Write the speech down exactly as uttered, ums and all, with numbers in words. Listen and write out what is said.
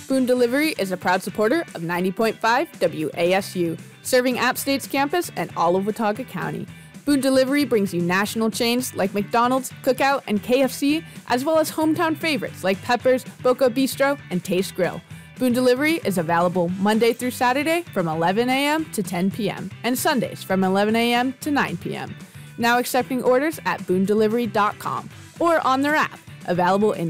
Boone Delivery is a proud supporter of ninety point five W A S U, serving App State's campus and all of Watauga County. Boone Delivery brings you national chains like McDonald's, Cookout, and K F C, as well as hometown favorites like Peppers, Boca Bistro, and Taste Grill. Boone Delivery is available Monday through Saturday from eleven a.m. to ten p.m. and Sundays from eleven a.m. to nine p.m. Now accepting orders at boone delivery dot com or on their app, available in